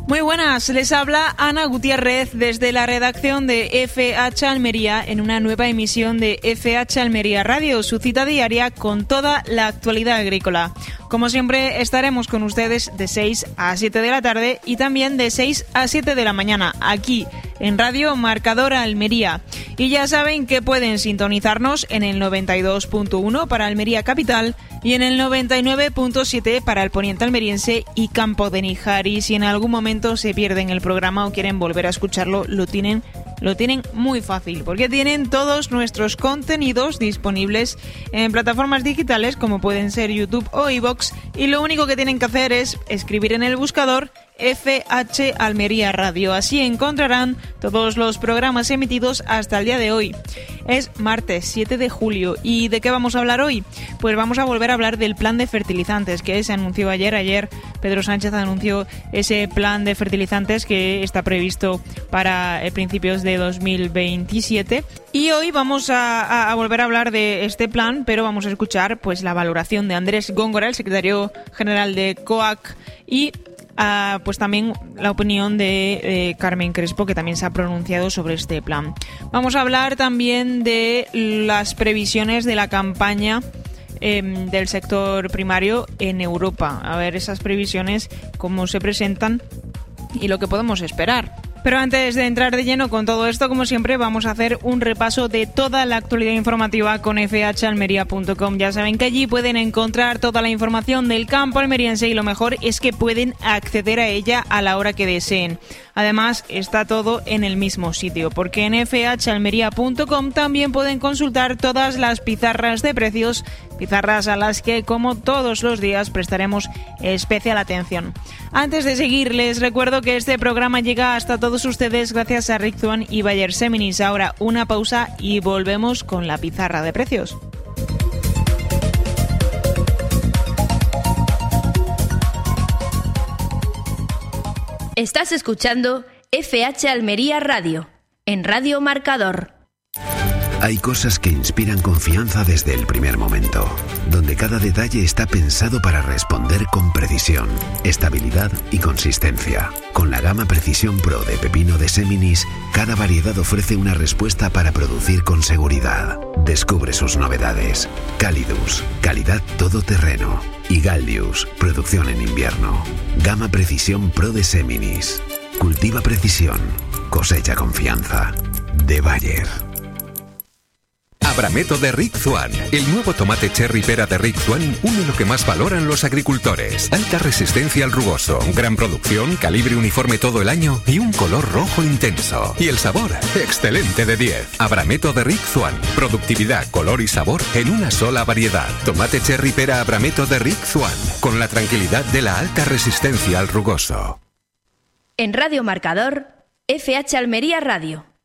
Muy buenas, les habla Ana Gutiérrez desde la redacción de FH Almería en una nueva emisión de FH Almería Radio, su cita diaria con toda la actualidad agrícola. Como siempre estaremos con ustedes de 6 a 7 de la tarde y también de 6 a 7 de la mañana aquí en Radio Marcador Almería. Y ya saben que pueden sintonizarnos en el 92.1 para Almería Capital y en el 99.7 para el poniente almeriense y Campo de Níjar. Y si en algún momento se pierden el programa o quieren volver a escucharlo, lo tienen muy fácil, porque tienen todos nuestros contenidos disponibles en plataformas digitales como pueden ser YouTube o iVoox, y lo único que tienen que hacer es escribir en el buscador FH Almería Radio. Así encontrarán todos los programas emitidos hasta el día de hoy. Es martes 7 de julio. ¿Y de qué vamos a hablar hoy? Pues vamos a volver a hablar del plan de fertilizantes que se anunció ayer. Ayer Pedro Sánchez anunció ese plan de fertilizantes que está previsto para principios de 2027. Y hoy vamos a volver a hablar de este plan, pero vamos a escuchar pues la valoración de Andrés Góngora, el secretario general de COAC, y pues también la opinión de Carmen Crespo, que también se ha pronunciado sobre este plan. Vamos a hablar también de las previsiones de la campaña del sector primario en Europa. A ver esas previsiones, cómo se presentan y lo que podemos esperar. Pero antes de entrar de lleno con todo esto, como siempre, vamos a hacer un repaso de toda la actualidad informativa con fhalmería.com. Ya saben que allí pueden encontrar toda la información del campo almeriense y lo mejor es que pueden acceder a ella a la hora que deseen. Además, está todo en el mismo sitio, porque en fhalmería.com también pueden consultar todas las pizarras de precios, pizarras a las que, como todos los días, prestaremos especial atención. Antes de seguir, les recuerdo que este programa llega hasta todos ustedes gracias a Rickzuan y Bayer Seminis. Ahora una pausa y volvemos con la pizarra de precios. Estás escuchando FH Almería Radio, en Radio Marcador. Hay cosas que inspiran confianza desde el primer momento, donde cada detalle está pensado para responder con precisión, estabilidad y consistencia. Con la gama Precisión Pro de pepino de Seminis, cada variedad ofrece una respuesta para producir con seguridad. Descubre sus novedades. Calidus, calidad todoterreno. Y Galdius, producción en invierno. Gama Precisión Pro de Seminis. Cultiva precisión, cosecha confianza. De Bayer. Abrameto de Rickzuan. El nuevo tomate cherry pera de Rickzuan une lo que más valoran los agricultores. Alta resistencia al rugoso, gran producción, calibre uniforme todo el año y un color rojo intenso. Y el sabor, excelente de 10. Abrameto de Rickzuan. Productividad, color y sabor en una sola variedad. Tomate cherry pera Abrameto de Rickzuan. Con la tranquilidad de la alta resistencia al rugoso. En Radio Marcador, FH Almería Radio.